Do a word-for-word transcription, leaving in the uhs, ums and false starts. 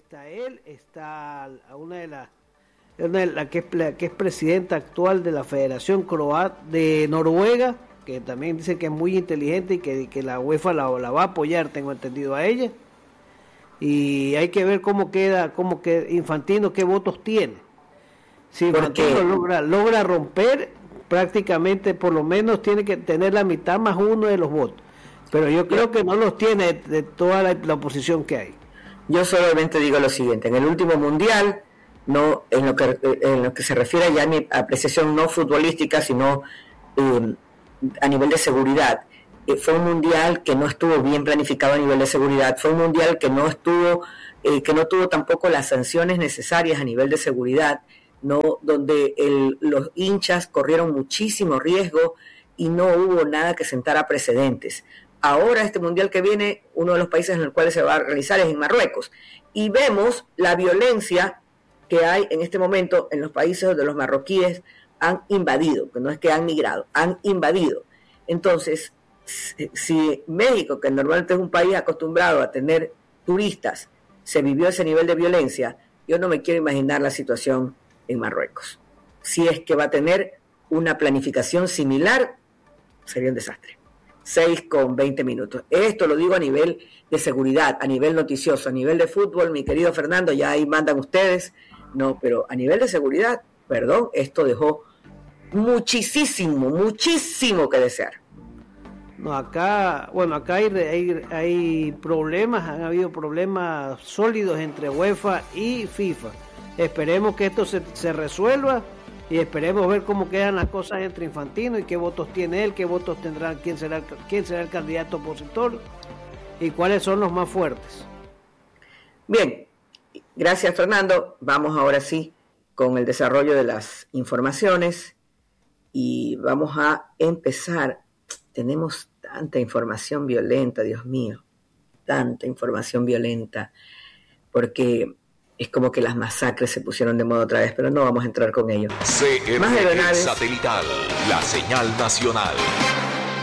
está él, está una de las una de la que es la que es presidenta actual de la Federación Croata de Noruega, que también dice que es muy inteligente y que, que la UEFA la, la va a apoyar, tengo entendido, a ella. Y hay que ver cómo queda, cómo queda Infantino, qué votos tiene. Si Infantino logra, logra romper, prácticamente por lo menos tiene que tener la mitad más uno de los votos. Pero yo creo que no los tiene de, de toda la, la oposición que hay. Yo solamente digo lo siguiente: en el último mundial, no en lo que en lo que se refiere ya a mi apreciación no futbolística, sino eh, a nivel de seguridad, eh, fue un mundial que no estuvo bien planificado a nivel de seguridad, fue un mundial que no estuvo eh, que no tuvo tampoco las sanciones necesarias a nivel de seguridad, no donde el, los hinchas corrieron muchísimo riesgo y no hubo nada que sentara precedentes. Ahora este mundial que viene, uno de los países en el cual se va a realizar es en Marruecos, y vemos la violencia que hay en este momento en los países donde los marroquíes han invadido, que no es que han migrado, han invadido. Entonces, si México, que normalmente es un país acostumbrado a tener turistas, se vivió ese nivel de violencia, yo no me quiero imaginar la situación en Marruecos. Si es que va a tener una planificación similar, sería un desastre. seis con veinte minutos. Esto lo digo a nivel de seguridad, a nivel noticioso, a nivel de fútbol, mi querido Fernando, ya ahí mandan ustedes, no, pero a nivel de seguridad, perdón, esto dejó muchísimo, muchísimo que desear. No, acá, bueno, acá hay, hay, hay problemas, han habido problemas sólidos entre UEFA y FIFA. Esperemos que esto se, se resuelva. Y esperemos ver cómo quedan las cosas entre Infantino y qué votos tiene él, qué votos tendrá, quién será, quién será el candidato opositor y cuáles son los más fuertes. Bien, gracias Fernando. Vamos ahora sí con el desarrollo de las informaciones y vamos a empezar. Tenemos tanta información violenta, Dios mío, tanta información violenta, porque es como que las masacres se pusieron de moda otra vez, pero no vamos a entrar con ello. C R T Satelital, la señal nacional.